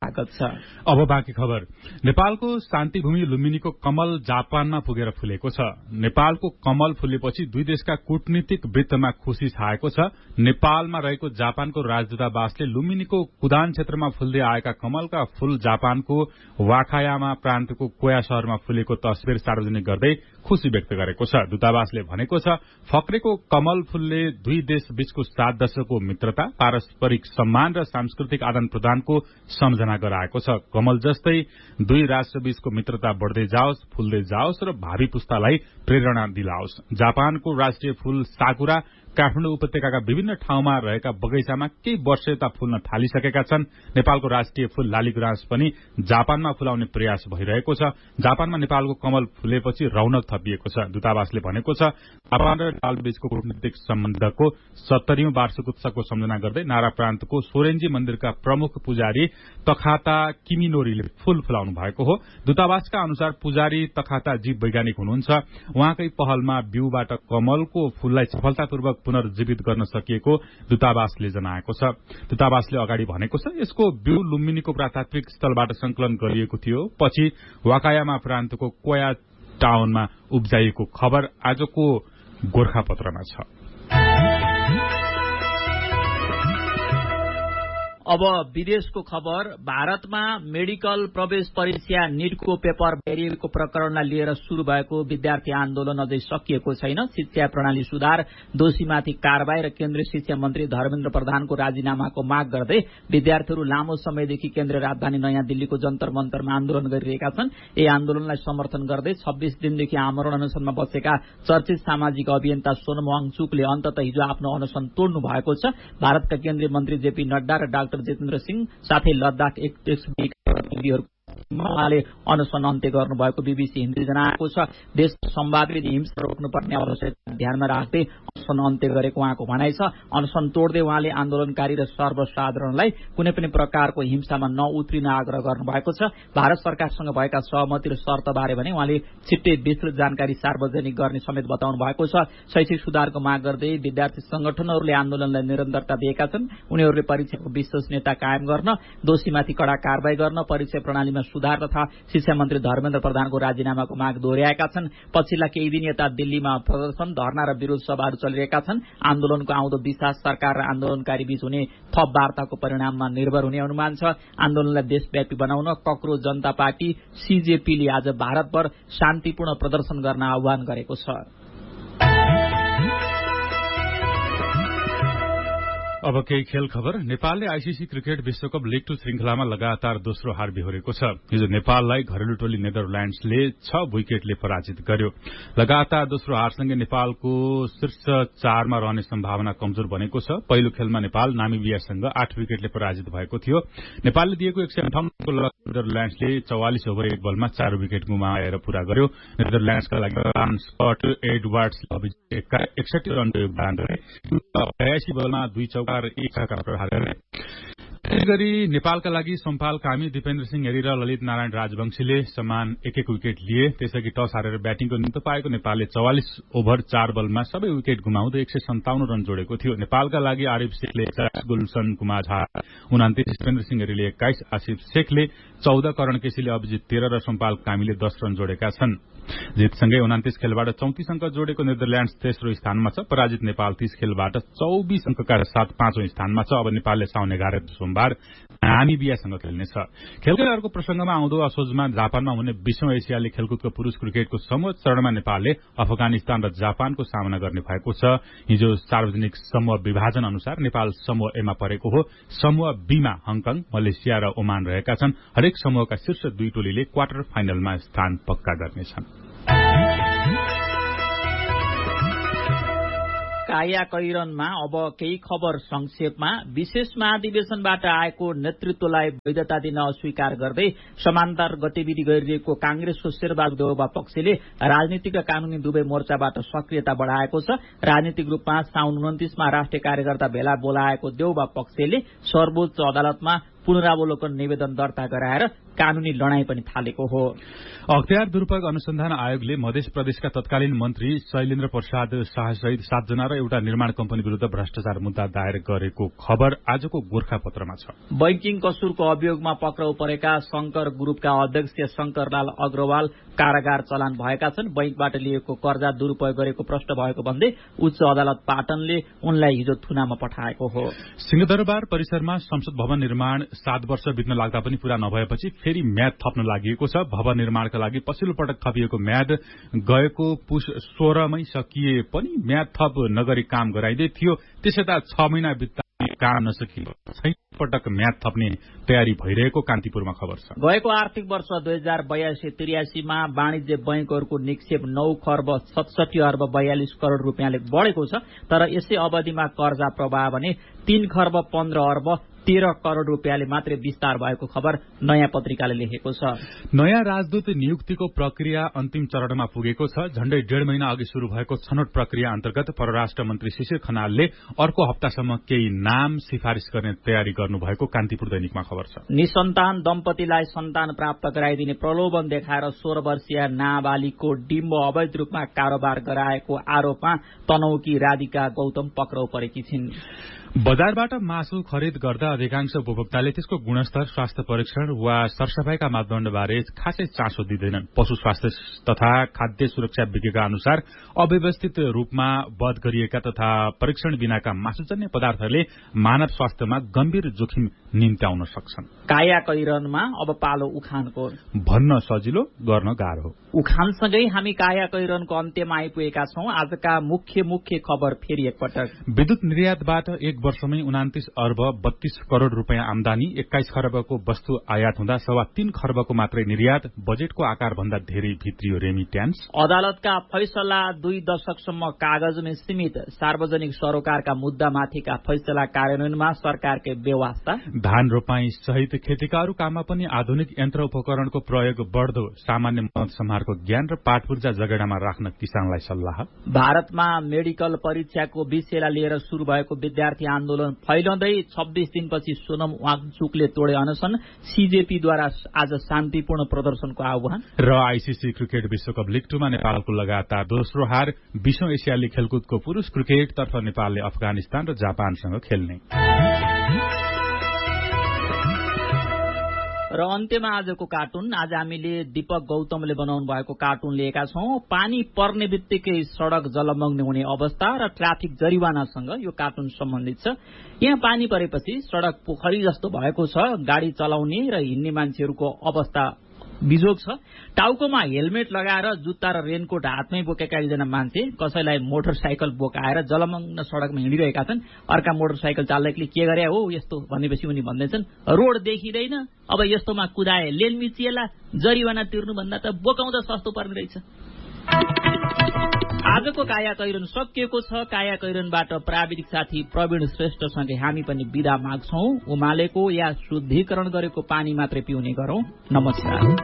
स्वागत छ। अब बाँकी खबर। नेपालको शान्तिभूमि लुम्बिनीको कमल जापानमा पुगेर फुलेको छ। नेपालको कमल फुलेपछि दुई देशका कूटनीतिक वृत्तमा खुशी छाएको छ। नेपालमा रहेको जापानको राजदूतावासले लुम्बिनीको कुदान क्षेत्रमा फुल्दै आएका कमलका फूल जापानको वाखायामा प्रान्तको कोया शहरमा फुलेको तस्बिर सार्वजनिक गर्दै खुशी व्यक्त गरेको छ। दूतावासले भनेको छ, फक्रेको कमल फूलले दुई देश बीचको 7 दशकको मित्रता, पारस्परिक सम्मान र सांस्कृतिक आदान प्रदानको सम्झना गराएको छ। कमल जस्तै दुई राष्ट्र बीचको मित्रता बढ्दै जाओस्, फुल्दै जाओस् र भावी पुस्तालाई प्रेरणा दिलाओस्। जापानको राष्ट्रिय फूल साकुरा काठमाडौँ उपत्यकाका विभिन्न ठाउँमा रहेका बगैँचामा केही वर्षता फुल्न थालिसकेका छन्। नेपालको राष्ट्रिय फूल लालीगुराँस पनि जापानमा फुलाउने प्रयास भइरहेको छ। जापानमा नेपालको कमल फुलेपछि रौनक थपिएको छ। दूतावासले भनेको छ, जापान र नेपाल बीचको कूटनीतिक सम्बन्धको 70औं वार्षिक उत्सवको सम्झना गर्दै नारा प्रान्तको सोरेन्जी मन्दिरका प्रमुख पुजारी तखाता किमिनोरीले फूल फुलाउनु भएको हो। दूतावासका अनुसार पुजारी तखाता जीव वैज्ञानिक हुनुहुन्छ। उहाँकै पहलमा बिउबाट कमलको फूललाई सफलतापूर्वक पुनर्जीवित गर्न सकिएको दूतावासले जनाएको छ। दूतावासले अगाडि भनेको छ, यसको बिउ लुम्बिनीको पुरातात्विक स्थलबाट संकलन गरिएको थियो। पछि वाकायामा प्रान्तको कोया टाउनमा उब्जाइएको खबर आजको गोर्खापत्रमा छ। अब विदेशको खबर। भारतमा मेडिकल प्रवेश परीक्षा नीटको पेपर भेरिएको प्रकरणलाई लिएर शुरू भएको विद्यार्थी आन्दोलन अझै सकिएको छैन। शिक्षा प्रणाली सुधार, दोषीमाथि कारबाही र केन्द्रीय शिक्षा मन्त्री धर्मेन्द्र प्रधानको राजीनामाको माग गर्दै विद्यार्थीहरू लामो समयदेखि केन्द्रीय राजधानी नयाँ दिल्लीको जन्तर मन्तरमा आन्दोलन गरिरहेका छन्। यही आन्दोलनलाई समर्थन गर्दै 26 दिनदेखि आमरण अनसनमा बसेका चर्चित सामाजिक अभियन्ता सोनम वाङचुकले अन्ततः हिजो आफ्नो अनसन तोड्नु भएको छ। भारतका केन्द्रीय मन्त्री जेपी नड्डा र डाक्टर जितेन्द्र सिंह साथै लद्दाख उहाँले अनसन अन्त्य गर्नुभएको बीबीसी हिन्दी जनाएको छ। देश सम्भावित हिंसा रोक्नुपर्ने आवश्यकता ध्यानमा राख्दै अनसन अन्त्य गरेको उहाँको भनाइ छ। अनसन तोड्दै उहाँले आन्दोलनकारी र सर्वसाधारणलाई कुनै पनि प्रकारको हिंसामा नउत्रिन आग्रह गर्नुभएको छ। भारत सरकारसँग भएका सहमति र शर्तबारे भने उहाँले छिट्टै विस्तृत जानकारी सार्वजनिक गर्ने समेत बताउनु भएको छ। शैक्षिक सुधारको माग गर्दै विद्यार्थी संगठनहरूले आन्दोलनलाई निरन्तरता दिएका छन्। उनीहरूले परीक्षाको विश्वसनीयता कायम गर्न, दोषीमाथि कड़ा कारबाही गर्न, परीक्षा प्रणालीमा सुधार तथा शिक्षा मन्त्री धर्मेन्द्र प्रधानको राजीनामाको माग दोहोर्याएका छन्। पछिल्ला केही दिन यता दिल्लीमा प्रदर्शन, धरना र विरोध सभाहरू चलिरहेका छन्। आन्दोलनको आउँदो दिशा सरकार र आन्दोलनकारी बीच हुने थप वार्ताको परिणाममा निर्भर हुने अनुमान छ। आन्दोलनलाई देशव्यापी बनाउन कक्रोच जनता पार्टी सीजेपीले आज भारतभर शान्तिपूर्ण प्रदर्शन गर्न आह्वान गरेको छ। अब केही खेल खबर। नेपालले आईसीसी क्रिकेट विश्वकप लीग 2 श्रृंखलामा लगातार दोस्रो हार बिहोरेको छ। हिजो नेपाललाई घरेलु टोली नेदरल्याण्ड्सले 6 विकेटले पराजित गर्यो। लगातार दोस्रो हारसँगै नेपालको शीर्ष 4 मा रहने सम्भावना कमजोर बनेको छ। पहिलो खेलमा नेपाल नामिबियासँग 8 विकेटले पराजित भएको थियो। नेपालले दिएको 158 को लक्ष्य नेदरल्याण्ड्सले 44 ओभर 1 बलमा 4 विकेट गुमाएर पूरा गर्यो। नेदरल्याण्ड्सका लागि स्कट एडवर्ड्सले 61 रनको योगदान गरे। 82 बलमा 2 चौका र 1 छक्का प्रहार गरे। त्यसैगरी नेपालका लागि सोमपाल कामी, दिपेन्द्र सिंह हेरी र ललित नारायण राजवंशीले समान 1-1 विकेट लिए। त्यसअघि टस हारेर ब्याटिङको निम्तो पाएको नेपालले 44 ओभर 4 बलमा सबै विकेट गुमाउँदै 157 रन जोडेको थियो। नेपालका लागि आरिफ शेखले 41, गुलशन कुमार झा 29, दिपेन्द्र सिंह हेरीले 21, आसिफ शेखले 14, करण केसीले अभिजित 13 र सोमपाल कामीले 10 रन जोडेका छन्। जितसँगै 29 खेलबाट 34 अङ्क जोडेको नेदरल्याण्ड्स तेस्रो स्थानमा छ। पराजित नेपाल 30 खेलबाट 24 अङ्कका साथ 5औं स्थानमा छ। अब नेपालले साउन 11 सोमबार नामिबियासँग खेल्नेछ। खेलकै अर्को प्रसंगमा आउँदो असोजमा जापानमा हुने 20औं एसियाली खेलकुदको पुरूष क्रिकेटको समूह चरणमा नेपालले अफगानिस्तान र जापानको सामना गर्ने भएको छ। हिजो सार्वजनिक समूह विभाजन अनुसार नेपाल समूह ए मा परेको हो। समूह बी मा हङकङ, मलेसिया र ओमान रहेका छन्। हरेक समूहका शीर्ष 2 टोलीले क्वार्टर फाइनलमा स्थान पक्का गर्नेछन्। काया कैरनमा अब केही खबर संक्षेपमा। विशेष महाधिवेशनबाट आएको नेतृत्वलाई वैधता दिन अस्वीकार गर्दै समान्तर गतिविधि गरिरहेको कांग्रेसको शेरबहादुर देउबा पक्षले राजनीतिक र कानूनी दुवै मोर्चाबाट सक्रियता बढ़ाएको छ। राजनीतिक रूपमा साउन 29 मा राष्ट्रिय कार्यकर्ता भेला बोलाएको देउबा पक्षले सर्वोच्च अदालतमा पुनरावलोकन निवेदन दर्ता गराएर कानूनी लडाईँ पनि थालेको हो। अख्तियार दुरूपयोग अनुसन्धान आयोगले मध्य प्रदेशका तत्कालीन मन्त्री शैलेन्द्र प्रसाद शाहसहित 7 जना र एउटा निर्माण कम्पनी विरूद्ध भ्रष्टाचार मुद्दा दायर गरेको खबर आजको गोर्खापत्रमा छ। बैंकिङ कसुरको अभियोगमा पक्राउ परेका शंकर ग्रुपका अध्यक्ष शंकरलाल अग्रवाल कारागार चलान भएका छन्। बैंकबाट लिएको कर्जा दुरूपयोग गरेको प्रश्न भएको भन्दै उच्च अदालत पाटनले उनलाई हिजो थुनामा पठाएको हो। सिंहदरबार परिसरमा संसद भवन निर्माण 7 वर्ष बित्न लाग्दा पनि पूरा नभएपछि फेरि म्याद थप्न लागि छ। भवन निर्माणका लागि पछिल्लो पटक थपिएको म्याद गएको पुष 16 मै सकिए पनि म्याद थप नगरी काम गराइदै थियो। त्यसैता 6 महिना बित्दा काम नसकियो। पटक म्याद थप्ने तयारी भइरहेको कान्तिपुरमा खबर छ। गएको आर्थिक वर्ष 2082-83 मा वाणिज्य बैंकहरूको निक्षेप 9 खर्ब 67 अर्ब 42 करोड़ रुपियाँले बढेको छ। तर यसै अवधिमा कर्जा प्रवाह भने 3 खर्ब 15 अर्ब 13 करोड़ रुपियाँले मात्रै विस्तार भएको खबर नयाँ पत्रिकाले लेखेको छ। नयाँ राजदूत नियुक्तिको प्रक्रिया अन्तिम चरणमा पुगेको छ। झण्डै 1.5 महिना अघि शुरू भएको छनौट प्रक्रिया अन्तर्गत परराष्ट्र मन्त्री शिशिर खनालले अर्को हप्तासम्म केही नाम सिफारिश गर्ने तयारी गर्नुभएको कान्तिपुर दैनिकमा खबर छ। निसन्तान दम्पतिलाई सन्तान प्राप्त गराइदिने प्रलोभन देखाएर 16 वर्षीय नाबालिगको डिम्ब अवैध रूपमा कारोबार गराएको आरोपमा तनहुकी राधिका गौतम पक्राउ परेकी छिन्। बजारबाट मासु खरिद गर्दा अधिकांश उपभोक्ताले त्यसको गुणस्तर, स्वास्थ्य परीक्षण वा सरसफाईका मापदण्डबारे खासै चासो दिँदैनन्। पशु स्वास्थ्य तथा खाद्य सुरक्षा विज्ञका अनुसार अव्यवस्थित रूपमा वध गरिएका तथा परीक्षण बिनाका मासुजन्य पदार्थहरूले मानव स्वास्थ्यमा गम्भीर जोखिम निम्त्याउन सक्छन्। कायाकैरनमा अब पालो उखानको। भन्न सजिलो, गर्न गाह्रो। उखानसँगै हामी कायाकैरनको अन्त्यमा आइपुगेका छौं। आजका मुख्य खबर फेरि एकपटक। विद्युत निर्यातबाट एक वर्षमै 29 अर्ब 32 करोड़ रुपियाँ आमदानी, 21 खर्बको वस्तु आयात हुँदा 3.25 खर्बको मात्रै निर्यात, बजेटको आकार भन्दा धेरै भित्रियो रेमिट्यान्स। अदालतका फैसला 2 दशकसम्म कागजमै सीमित, सार्वजनिक सरोकारका मुद्दामाथिका फैसला कार्यान्वयनमा सरकारकै बेवास्ता। धान रोपाई सहित खेतीका अरू काममा पनि आधुनिक यन्त्र उपकरणको प्रयोग बढ्दो, सामान्य मत सम्हारको ज्ञान र पाठपूर्जा जगेडामा राख्न किसानलाई सल्लाह। भारतमा मेडिकल परीक्षाको विषयलाई लिएर शुरू भएको विद्यार्थी आन्दोलन फैलँदै 26 दिनपछि सोनम वाङचुकले तोडे अनसन। सीजेपीद्वारा आज शान्तिपूर्ण प्रदर्शनको आह्वान। र आईसीसी क्रिकेट विश्वकप लिग 2 मा नेपालको लगातार दोस्रो हार। 20औं एसियाली खेलकुदको पुरूष क्रिकेटतर्फ नेपालले अफगानिस्तान र जापानसँग खेल्ने। र अन्त्यमा आजको कार्टुन। आज हामीले दीपक गौतमले बनाउनु भएको कार्टुन लिएका छौं। पानी पर्ने बित्तिकै सड़क जलमग्न हुने अवस्था र ट्राफिक जरिवानासँग यो कार्टुन सम्बन्धित छ। यहाँ पानी परेपछि सड़क पोखरी जस्तो भएको छ। गाड़ी चलाउने र हिँड्ने मान्छेहरूको अवस्था बिजोग छ। टाउकोमा हेलमेट लगाएर जुत्ता र रेनकोट हातमै बोकेका एकजना मान्छे कसैलाई मोटरसाइकल बोकाएर जलमग्न सड़कमा हिँडिरहेका छन्। अर्का मोटरसाइकल चालकले के गरे हो यस्तो भनेपछि उनी भन्दैछन्, रोड देखिँदैन, अब यस्तोमा कुदाए लेन मिचिएला, जरिवाना तिर्नुभन्दा त बोकाउँदा सस्तो पर्ने रहेछ। आजको कायाकैरन सकिएको छ। कायाकैरनबाट प्राविधिक साथी प्रवीण श्रेष्ठसँगै हामी पनि बिदा माग्छौं। उमालेको या शुद्धिकरण गरेको पानी मात्रै पिउने गरौं। नमस्कार।